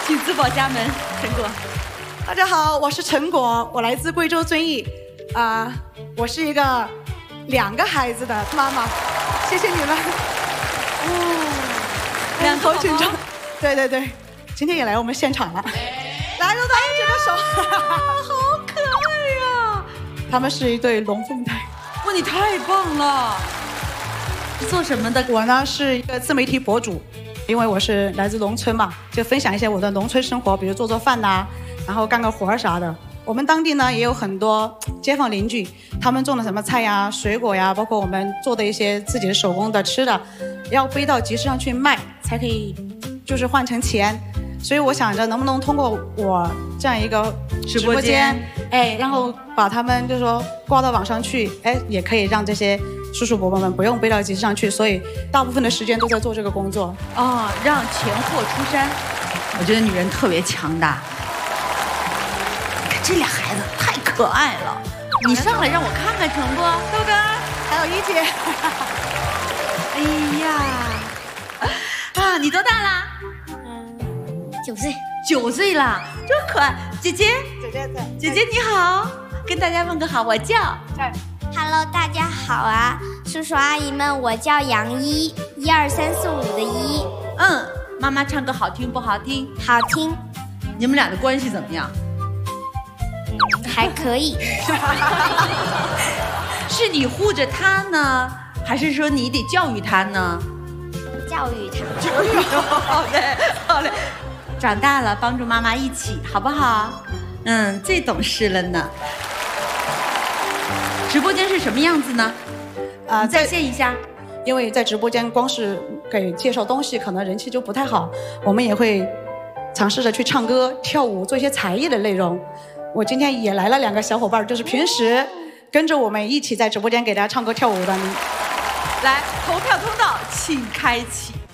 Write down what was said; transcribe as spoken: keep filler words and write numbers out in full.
请自报家门，陈果。 大家好，我是陈果，我来自贵州遵义，啊、呃，我是一个两个孩子的妈妈，谢谢你们。 哦，两个好紧张。对对对，今天也来我们现场了，来，让大家举个手。 好可爱呀！ 他们是一对龙凤胎。 哇，你太棒了！是做什么的？ 我呢是一个自媒体博主，因为我是来自农村嘛，就分享一些我的农村生活，比如做做饭呐、啊，然后干个活儿啥的。我们当地呢也有很多街坊邻居，他们种的什么菜呀、水果呀，包括我们做的一些自己的手工的吃的，要背到集市上去卖，才可以就是换成钱。所以我想着能不能通过我这样一个直播间，哎，然后把他们就说挂到网上去，哎，也可以让这些叔叔伯伯们不用背到集市上去。所以大部分的时间都在做这个工作。 哦，让钱货出山。我觉得女人特别强大。你看这俩孩子太可爱了，你上来让我看看成果，豆哥， 还有一姐。 哎呀，啊，你多大啦？ 九岁， 九岁啦，真可爱。姐姐， 姐姐在， 姐姐你好，跟大家问个好，我叫。 在。 Hello， 大家好啊，叔叔阿姨们，我叫杨一，一二三四五的一。 嗯，妈妈唱歌好听不好听？ 好听。 你们俩的关系怎么样？ 嗯，还可以。 是你护着她呢，还是说你得教育她呢？ 教育她。 教育她。好嘞，好嘞。长大了，帮助妈妈一起，好不好？嗯，最懂事了呢。直播间是什么样子呢？啊、呃，再现一下。 因为在直播间光是给介绍东西，可能人气就不太好。我们也会尝试着去唱歌、跳舞，做一些才艺的内容。我今天也来了两个小伙伴，就是平时跟着我们一起在直播间给大家唱歌跳舞的。 来，投票通道请开启。